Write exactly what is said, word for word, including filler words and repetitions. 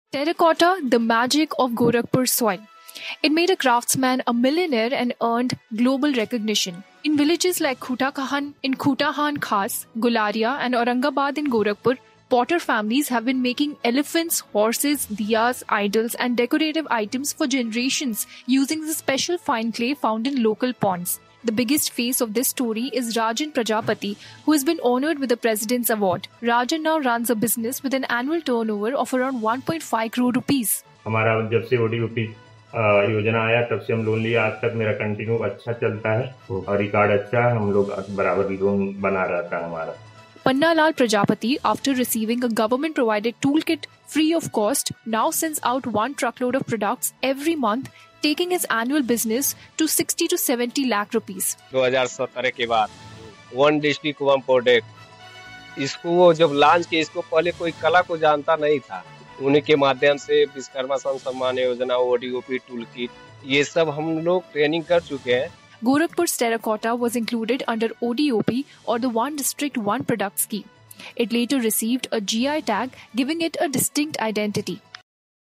Terracotta, the magic of Gorakhpur soil. It made a craftsman a millionaire and earned global recognition. In villages like Khutakahan, in Khutahan Khas, Gularia and Aurangabad in Gorakhpur, potter families have been making elephants, horses, diyas, idols and decorative items for generations using the special fine clay found in local ponds. The biggest face of this story is Rajan Prajapati, who has been honored with the President's Award. Rajan now runs a business with an annual turnover of around one point five crore rupees. हमारा जब से ODOP योजना आया तब से हम loan लिया, आज तक मेरा कंटिन्यू अच्छा चलता है और रिकॉर्ड अच्छा है, हम लोग बराबर लोन बना रहता है हमारा. Pannalal Prajapati, after receiving a government-provided toolkit free of cost, now sends out one truckload of products every month, taking his annual business to sixty to seventy lakh rupees. दो हज़ार सत्रह के बाद वन डिस्ट्रिक्ट वन प्रोडक्ट, इसको वो जब launch किया, इसको पहले कोई कला को जानता नहीं था. उन्हीं के माध्यम से विश्वकर्मा सम्मान योजना, ओडीओपी टूलकिट, ये सब हम लोग ट्रेनिंग कर चुके हैं. Gorakhpur's terracotta was included under O D O P or the One District One Product scheme. It later received a G I tag, giving it a distinct identity.